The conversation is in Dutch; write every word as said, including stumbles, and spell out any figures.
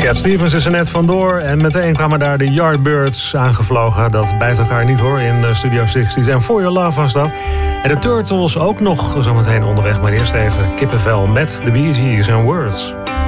Cat Stevens is er net vandoor en meteen kwamen daar de Yardbirds aangevlogen. Dat bijt elkaar niet hoor in de Studio zestig. En For Your Love was dat. En de Turtles ook nog zometeen onderweg. Maar eerst even kippenvel met de Bee Gees en Words.